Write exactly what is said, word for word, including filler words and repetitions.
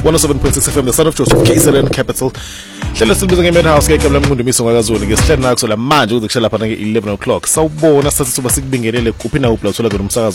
one oh seven point six F M, the son of Joseph, K Z N Capital. Hlelo sibiza ngeMadhouse ke kamla mngundo imiso ngakazulu ngesihlanu nakho la manje ukuze kushela lapha nge eleven o'clock. Sawubona sathi soba sikubingelele kuphi na upla uthola ngomsakazo